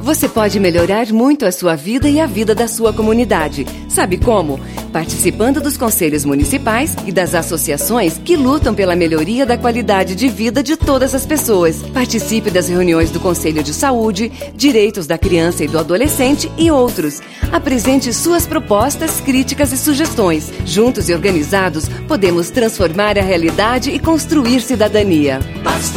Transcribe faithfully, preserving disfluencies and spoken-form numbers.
Você pode melhorar muito a sua vida e a vida da sua comunidade. Sabe como? Participando dos conselhos municipais e das associações que lutam pela melhoria da qualidade de vida de todas as pessoas. Participe das reuniões do Conselho de Saúde, Direitos da Criança e do Adolescente e outros. Apresente suas propostas, críticas e sugestões. Juntos e organizados, podemos transformar a realidade e construir cidadania.